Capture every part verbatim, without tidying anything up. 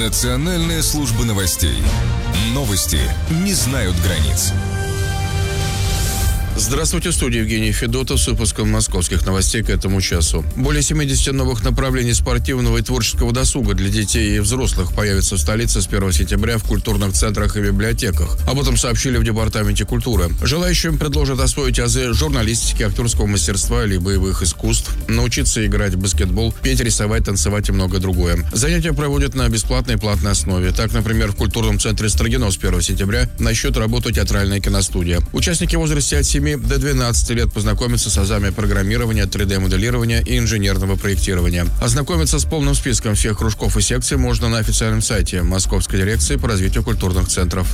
Национальная служба новостей. Новости не знают границ. Здравствуйте, в студии Евгений Федотов с выпуском московских новостей к этому часу. Более семидесяти новых направлений спортивного и творческого досуга для детей и взрослых появится в столице с первого сентября в культурных центрах и библиотеках. Об этом сообщили в Департаменте культуры. Желающим предложат освоить азы журналистики, актерского мастерства или боевых искусств, научиться играть в баскетбол, петь, рисовать, танцевать и многое другое. Занятия проводят на бесплатной и платной основе. Так, например, в культурном центре Строгино с первого сентября начнет работать театральная киностудия. Участники в возрасте от семи до двенадцати лет познакомиться с азами программирования, три дэ-моделирования и инженерного проектирования. Ознакомиться с полным списком всех кружков и секций можно на официальном сайте Московской дирекции по развитию культурных центров.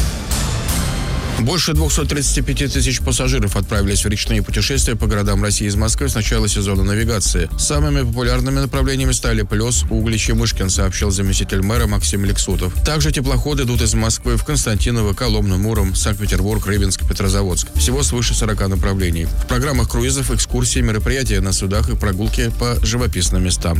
Больше двухсот тридцати пяти тысяч пассажиров отправились в речные путешествия по городам России из Москвы с начала сезона навигации. Самыми популярными направлениями стали Плёс, Углич и Мышкин, сообщил заместитель мэра Максим Лексутов. Также теплоходы идут из Москвы в Константиново, Коломну, Муром, Санкт-Петербург, Рыбинск, Петрозаводск. Всего свыше сорока направлений. В программах круизов, экскурсии, мероприятия на судах и прогулки по живописным местам.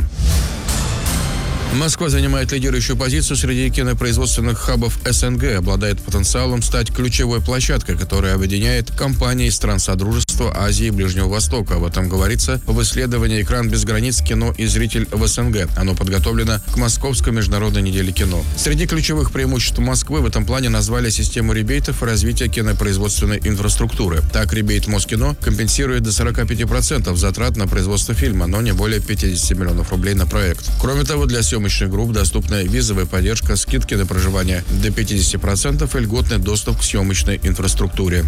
Москва занимает лидирующую позицию среди кинопроизводственных хабов эс эн гэ, обладает потенциалом стать ключевой площадкой, которая объединяет компании стран Содружества Азии и Ближнего Востока. Об этом говорится в исследовании «Экран без границ. Кино и зритель в эс эн гэ». Оно подготовлено к Московской международной неделе кино. Среди ключевых преимуществ Москвы в этом плане назвали систему ребейтов и развитие кинопроизводственной инфраструктуры. Так, ребейт Москино компенсирует до сорока пяти процентов затрат на производство фильма, но не более пятидесяти миллионов рублей на проект. Кроме того, для съемочных групп доступна визовая поддержка, скидки на проживание до пятидесяти процентов и льготный доступ к съемочной инфраструктуре.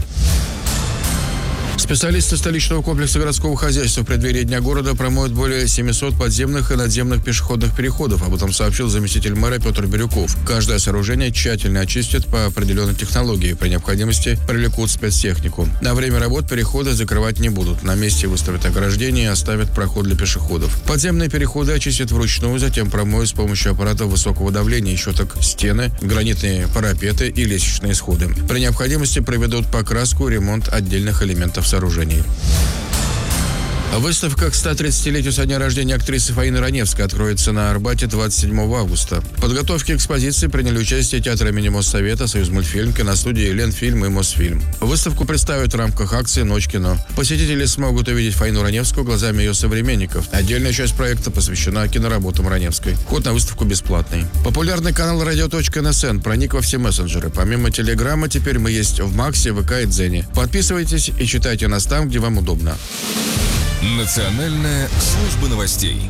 Специалисты столичного комплекса городского хозяйства в преддверии Дня города промоют более семисот подземных и надземных пешеходных переходов. Об этом сообщил заместитель мэра Петр Бирюков. Каждое сооружение тщательно очистят по определенной технологии. При необходимости привлекут спецтехнику. На время работ переходы закрывать не будут. На месте выставят ограждения и оставят проход для пешеходов. Подземные переходы очистят вручную, затем промоют с помощью аппаратов высокого давления, щеток стены, гранитные парапеты и лестничные сходы. При необходимости проведут покраску и ремонт отдельных элементов сооружений. Выставка к ста тридцатилетию со дня рождения актрисы Фаины Раневской откроется на Арбате двадцать седьмого августа. В подготовке экспозиции приняли участие театр имени Моссовета, Союзмультфильм, киностудии Ленфильм и Мосфильм. Выставку представят в рамках акции «Ночь кино». Посетители смогут увидеть Фаину Раневскую глазами ее современников. Отдельная часть проекта посвящена киноработам Раневской. Вход на выставку бесплатный. Популярный канал радио.НСН проник во все мессенджеры. Помимо Телеграма, теперь мы есть в Максе, ВК и Дзене. Подписывайтесь и читайте нас там, где вам удобно. Национальная служба новостей.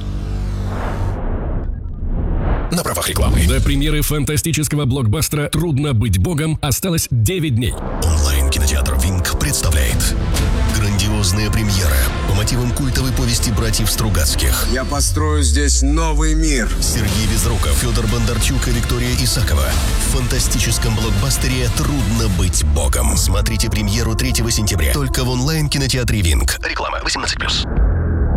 На правах рекламы. До премьеры фантастического блокбастера «Трудно быть богом» осталось девять дней. Онлайн-кинотеатр «Винк» представляет грандиозная премьера по мотивам культовой повести братьев Стругацких. Я построю здесь новый мир. Сергей Безруков, Федор Бондарчук и Виктория Исакова. В фантастическом блокбастере «Трудно быть богом». Смотрите премьеру третьего сентября только в онлайн-кинотеатре «Винк». Реклама восемнадцать плюс.